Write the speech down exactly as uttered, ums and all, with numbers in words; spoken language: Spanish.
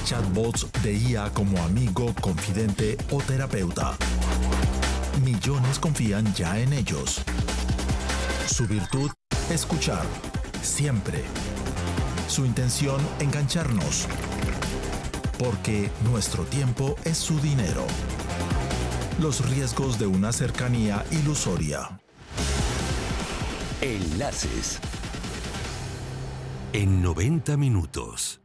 Chatbots de I A como amigo, confidente o terapeuta. Millones confían ya en ellos. Su virtud, escuchar. Siempre. Su intención, engancharnos. Porque nuestro tiempo es su dinero. Los riesgos de una cercanía ilusoria. Enlaces. En noventa minutos.